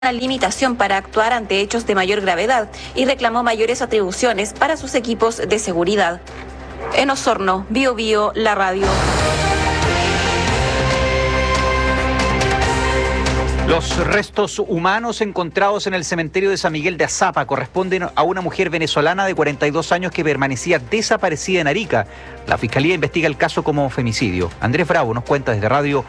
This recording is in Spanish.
una limitación para actuar ante hechos de mayor gravedad y reclamó mayores atribuciones para sus equipos de seguridad. En Osorno, Bío Bío, la radio. Los restos humanos encontrados en el cementerio de San Miguel de Azapa corresponden a una mujer venezolana de 42 años que permanecía desaparecida en Arica. La Fiscalía investiga el caso como femicidio. Andrés Bravo nos cuenta desde Radio